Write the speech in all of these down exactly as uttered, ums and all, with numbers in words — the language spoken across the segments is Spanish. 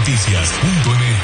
noticias punto m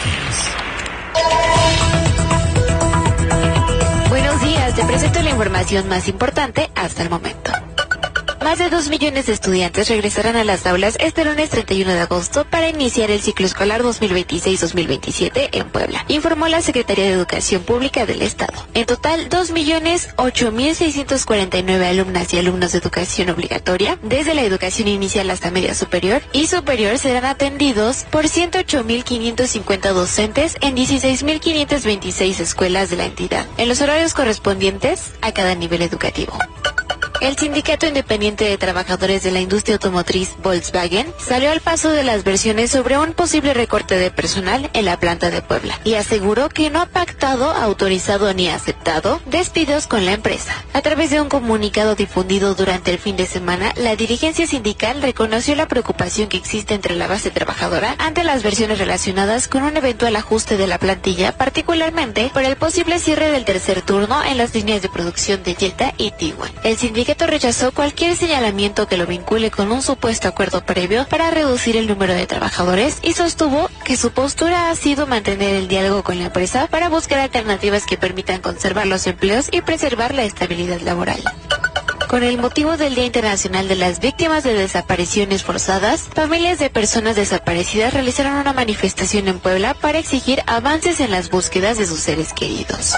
x. Buenos días, te presento la información más importante hasta el momento. Más de dos millones de estudiantes regresarán a las aulas este lunes treinta y uno de agosto para iniciar el ciclo escolar dos mil veintiséis dos mil veintisiete en Puebla, informó la Secretaría de Educación Pública del Estado. En total, dos millones ocho mil seiscientos cuarenta y nueve alumnas y alumnos de educación obligatoria, desde la educación inicial hasta media superior y superior, serán atendidos por ciento ocho mil quinientos cincuenta docentes en dieciséis mil quinientas veintiséis escuelas de la entidad, en los horarios correspondientes a cada nivel educativo. El Sindicato Independiente de Trabajadores de la Industria Automotriz Volkswagen salió al paso de las versiones sobre un posible recorte de personal en la planta de Puebla y aseguró que no ha pactado, autorizado ni aceptado despidos con la empresa. A través de un comunicado difundido durante el fin de semana, la dirigencia sindical reconoció la preocupación que existe entre la base trabajadora ante las versiones relacionadas con un eventual ajuste de la plantilla, particularmente por el posible cierre del tercer turno en las líneas de producción de Jetta y Tiguan. El sindicato rechazó cualquier señalamiento que lo vincule con un supuesto acuerdo previo para reducir el número de trabajadores y sostuvo que su postura ha sido mantener el diálogo con la empresa para buscar alternativas que permitan conservar los empleos y preservar la estabilidad laboral. Con el motivo del Día Internacional de las Víctimas de Desapariciones Forzadas, familias de personas desaparecidas realizaron una manifestación en Puebla para exigir avances en las búsquedas de sus seres queridos.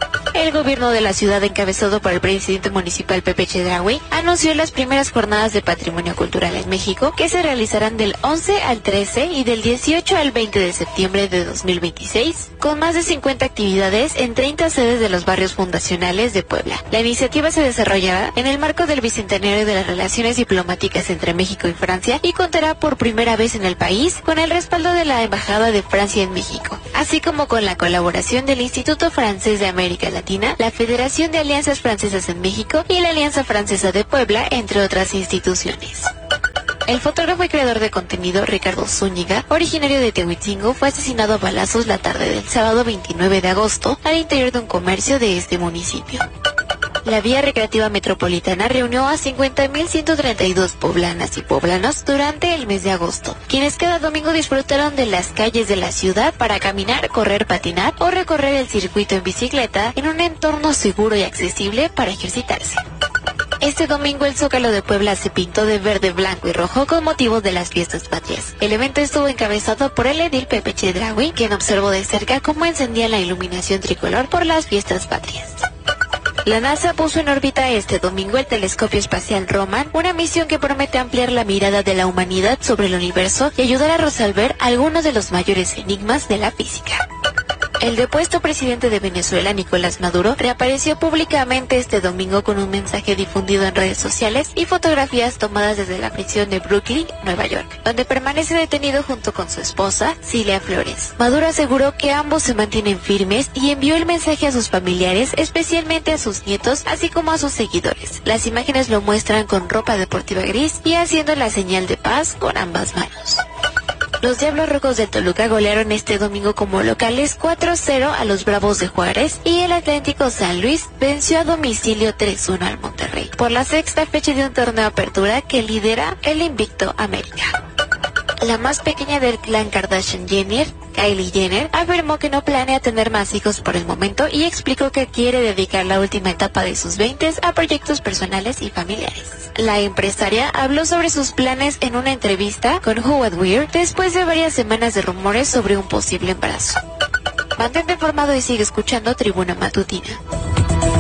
El gobierno de la ciudad, encabezado por el presidente municipal Pepe Chedraui, anunció las primeras jornadas de patrimonio cultural en México, que se realizarán del once al trece y del dieciocho al veinte de septiembre de dos mil veintiséis, con más de cincuenta actividades en treinta sedes de los barrios fundacionales de Puebla. La iniciativa se desarrollará en el marco del bicentenario de las relaciones diplomáticas entre México y Francia y contará por primera vez en el país con el respaldo de la Embajada de Francia en México, así como con la colaboración del Instituto Francés de América Latina, la Federación de Alianzas Francesas en México y la Alianza Francesa de Puebla, entre otras instituciones. El fotógrafo y creador de contenido Ricardo Zúñiga, originario de Tehuitzingo, fue asesinado a balazos la tarde del sábado veintinueve de agosto al interior de un comercio de este municipio. La Vía Recreativa Metropolitana reunió a cincuenta mil ciento treinta y dos poblanas y poblanos durante el mes de agosto, quienes cada domingo disfrutaron de las calles de la ciudad para caminar, correr, patinar o recorrer el circuito en bicicleta en un entorno seguro y accesible para ejercitarse. Este domingo el Zócalo de Puebla se pintó de verde, blanco y rojo con motivo de las fiestas patrias. El evento estuvo encabezado por el edil Pepe Chedraui, quien observó de cerca cómo encendía la iluminación tricolor por las fiestas patrias. La NASA puso en órbita este domingo el telescopio espacial Roman, una misión que promete ampliar la mirada de la humanidad sobre el universo y ayudar a resolver algunos de los mayores enigmas de la física. El depuesto presidente de Venezuela, Nicolás Maduro, reapareció públicamente este domingo con un mensaje difundido en redes sociales y fotografías tomadas desde la prisión de Brooklyn, Nueva York, donde permanece detenido junto con su esposa, Cilia Flores. Maduro aseguró que ambos se mantienen firmes y envió el mensaje a sus familiares, especialmente a sus nietos, así como a sus seguidores. Las imágenes lo muestran con ropa deportiva gris y haciendo la señal de paz con ambas manos. Los Diablos Rojos de Toluca golearon este domingo como locales cuatro cero a los Bravos de Juárez y el Atlético San Luis venció a domicilio tres uno al Monterrey por la sexta fecha de un torneo de apertura que lidera el invicto América. La más pequeña del clan Kardashian Jenner, Kylie Jenner, afirmó que no planea tener más hijos por el momento y explicó que quiere dedicar la última etapa de sus veintes a proyectos personales y familiares. La empresaria habló sobre sus planes en una entrevista con Howard Weir después de varias semanas de rumores sobre un posible embarazo. Mantente informado y sigue escuchando Tribuna Matutina.